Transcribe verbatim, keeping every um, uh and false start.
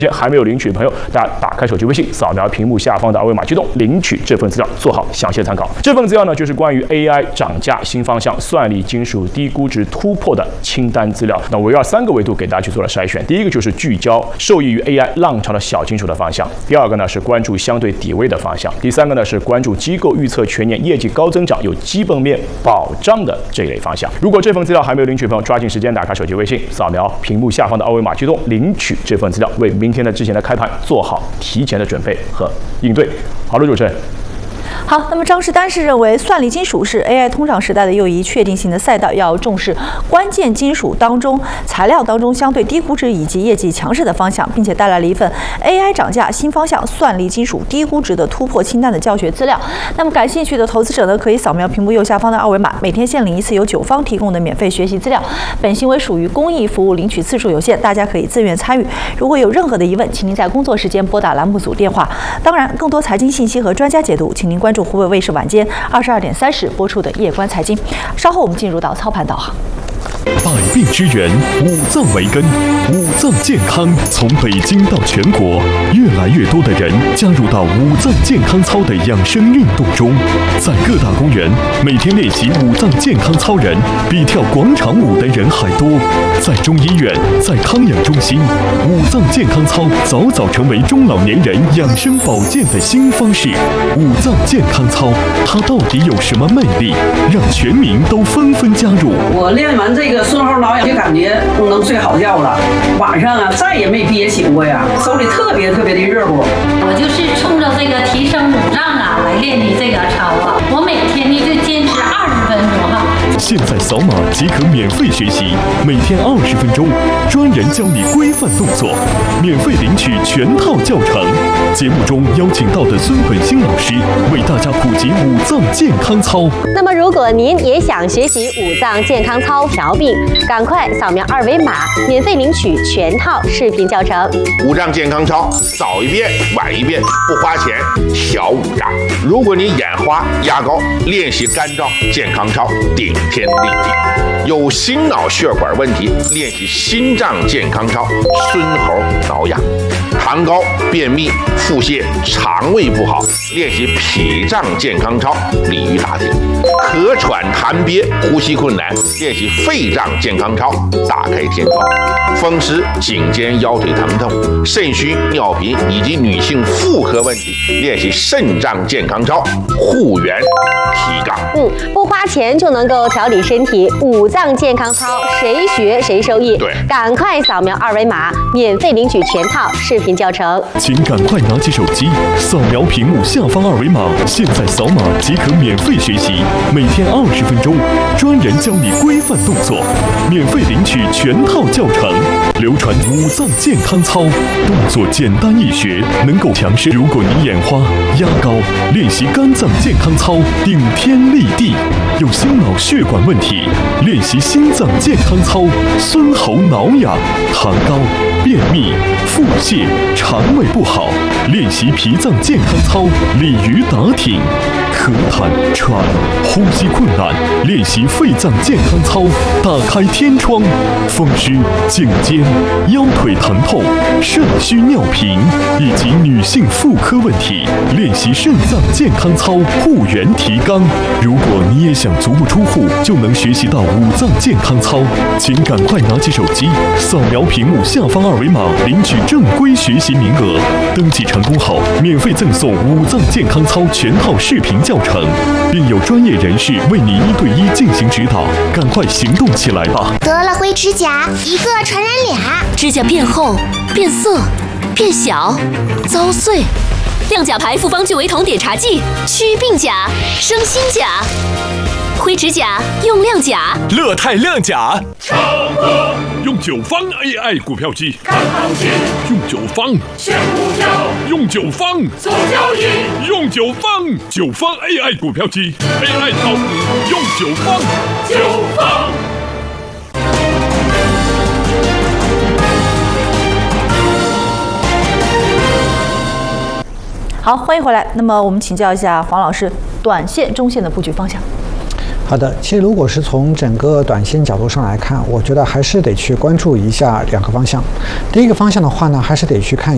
还没有领取的朋友，大家打开手机微信，扫描屏幕下方的二维码，激动领取这份资料，做好详细的参考。这份资料呢，就是关于 A I 涨价新方向、算力金属低估值突破的清单资料。那围绕三个维度给大家去做了筛选。第一个就是聚焦受益于 A I 浪潮的小金属的方向；第二个呢是关注相对底位的方向；第三个呢是关注机构预测全年业绩高增长、有基本面保障的这一类方向。如果这份资料还没有领取的朋友，抓紧时间打开手机微信，扫描屏幕下方的二维码，激动领取这份资料，为明天的之前的开盘做好提前的准备和应对。好的，主持人。 好，那么张士丹是认为，算力金属是 A I 通胀时代的又一确定性的赛道，要重视关键金属当中材料当中相对低估值以及业绩强势的方向，并且带来了一份 A I 涨价新方向算力金属低估值的突破清单的教学资料。那么感兴趣的投资者呢，可以扫描屏幕右下方的二维码，每天限领一次由九方提供的免费学习资料。本行为属于公益服务，领取次数有限，大家可以自愿参与。如果有任何的疑问，请您在工作时间拨打栏目组电话。当然，更多财经信息和专家解读，请您关注湖北卫视晚间二十二点三十播出的《夜观财经》。稍后我们进入到操盘导航。 百病之源，五脏为根。五脏健康从北京到全国，越来越多的人加入到五脏健康操的养生运动中。在各大公园，每天练习五脏健康操人比跳广场舞的人还多。在中医院，在康养中心，五脏健康操早早成为中老年人养生保健的新方式。五脏健康操，它到底有什么魅力，让全民都纷纷加入？ 我练完这个顺后挠痒，就感觉能睡好觉了，晚上啊再也没憋醒过呀，手里特别特别的热乎。 我就是冲着这个提升五脏啊来练的这个操啊，我每天呢就坚持二十分钟哈。 现在扫码即可免费学习，每天二十分钟，专人教你规范动作，免费领取全套教程。节目中邀请到的孙本兴老师为大家普及五脏健康操。 那么，如果您也想学习五脏健康操调病，赶快扫描二维码，免费领取全套视频教程。 五脏健康操，早一遍晚一遍，不花钱，小五脏。如果你眼花压高，练习肝脏健康操，顶天立地。有心脑血管问题，练习心脏健康操，孙猴挠痒。痰高、便秘、腹泻、肠胃不好，练习脾脏健康操，鲤鱼打挺。咳喘痰憋、呼吸困难，练习肺脏健康操，打开天窗。风湿、颈肩腰腿疼痛、肾虚、尿频以及女性妇科问题，练习肾脏健康操，护元提杠。 嗯，不花钱就能够调理身体，五脏健康操谁学谁受益。 对， 赶快扫描二维码，免费领取全套视频教程。 请赶快拿起手机，扫描屏幕下方二维码，现在扫码即可免费学习，每天二十分钟，专人教你规范动作，免费领取全套教程。流传五脏健康操，动作简单易学，能够强身。如果你眼花、压高，练习肝脏健康操，顶天立地。有心脑血管问题，练习心脏健康操，孙猴挠痒。痰高、便秘、腹泻、肠胃不好，练习脾脏健康操，鲤鱼打挺。咳痰喘、呼吸困难，练习肺脏健康操，打开天窗。风湿、颈肩、腰腿疼痛、肾虚尿频以及女性妇科问题，练习肾脏健康操，护元提肛。如果你也想足不出户就能学习到五脏健康操，请赶快拿起手机，扫描屏幕下方二维码，领取正规学习名额。登记成功后，免费赠送五脏健康操全套视频教程，并有专业人士为你一对一进行指导。赶快行动起来吧！ 得了灰指甲，一个传染俩， 指甲变厚、变色、变小、遭碎。亮甲牌复方聚维酮碘茶剂，祛病甲、生新甲。灰指甲用亮甲， 乐泰亮甲。超哥用九方 A I 股票机，看行情；用九方选股票，用九方做交易，用九方九方 A I 股票机 ，A I 炒股用九方九方。 好，欢迎回来。那么我们请教一下黄老师，短线、中线的布局方向。 好的，其实如果是从整个短线角度上来看，我觉得还是得去关注一下两个方向。第一个方向的话呢，还是得去看